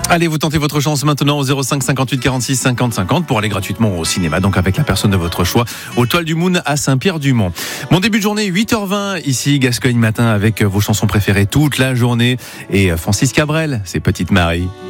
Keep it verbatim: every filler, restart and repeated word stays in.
Allez, vous tentez votre chance maintenant au zéro cinq cinquante-huit quarante-six cinquante cinquante pour aller gratuitement au cinéma, donc avec la personne de votre choix, au Toile du Moon à Saint-Pierre-du-Mont. Bon début de journée, huit heures vingt, ici Gascogne Matin avec vos chansons préférées toute la journée. Et Francis Cabrel, c'est Petite Marie.